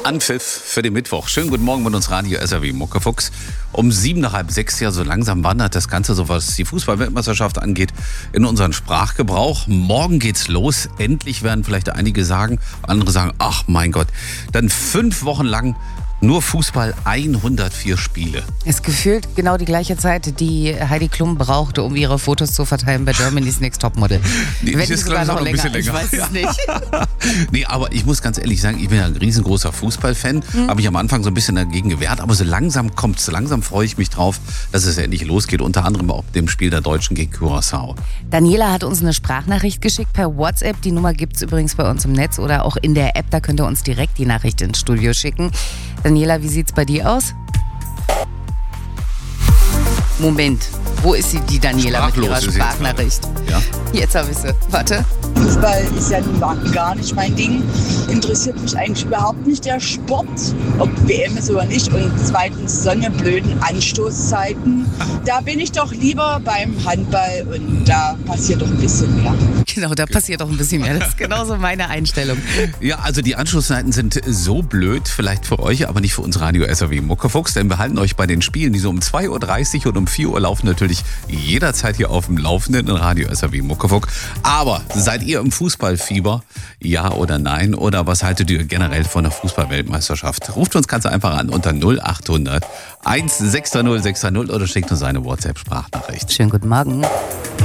Anpfiff für den Mittwoch. Schönen guten Morgen mit uns Radio SRW Muckefuchs. Um 7 nach halb 6, ja so langsam wandert das Ganze, so was die Fußball-Weltmeisterschaft angeht, in unseren Sprachgebrauch. Morgen geht's los. Endlich werden vielleicht einige sagen, andere sagen, ach mein Gott, dann 5 Wochen lang nur Fußball, 104 Spiele. Es gefühlt genau die gleiche Zeit, die Heidi Klum brauchte, um ihre Fotos zu verteilen bei Germany's Next Topmodel. Nee, Wenn sogar noch länger, länger. Ich weiß es nicht. Nee, aber ich muss ganz ehrlich sagen, ich bin ja ein riesengroßer Fußballfan. Habe ich am Anfang so ein bisschen dagegen gewehrt, aber so langsam kommt's, so langsam freue ich mich drauf, dass es endlich losgeht. Unter anderem auch dem Spiel der Deutschen gegen Curaçao. Daniela hat uns eine Sprachnachricht geschickt per WhatsApp. Die Nummer gibt's übrigens bei uns im Netz oder auch in der App. Da könnt ihr uns direkt die Nachricht ins Studio schicken. Daniela, wie sieht's bei dir aus? Moment, wo ist sie, die Daniela, mit ihrer Sprachnachricht? Ja. Jetzt habe ich sie. Warte. Fußball ist ja nun gar nicht mein Ding. Interessiert mich eigentlich überhaupt nicht der Sport, ob WM ist oder nicht. Und zweitens so eine blöden Anstoßzeiten. Da bin ich doch lieber beim Handball und da passiert doch ein bisschen mehr. Genau, da passiert doch ein bisschen mehr. Das ist genauso meine Einstellung. Ja, also die Anschlusszeiten sind so blöd, vielleicht für euch, aber nicht für uns Radio SRW Muckefuchs, denn wir halten euch bei den Spielen, die so um 2.30 Uhr und um 4 Uhr laufen, natürlich jederzeit hier auf dem Laufenden in Radio SRW Muckefuchs. Aber seid ihr im Fußballfieber? Ja oder nein? Oder was haltet ihr generell von der Fußball-Weltmeisterschaft? Ruft uns ganz einfach an unter 0800 1600 630 oder schickt uns eine WhatsApp-Sprachnachricht. Schönen guten Morgen.